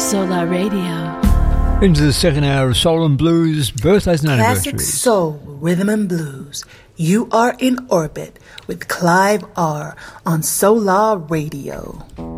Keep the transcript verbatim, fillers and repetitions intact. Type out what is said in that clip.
Solar Radio. Into the second hour of Soul and Blues birthdays and Classic anniversaries. soul, rhythm and blues. You are in orbit with Clive R on Solar Radio.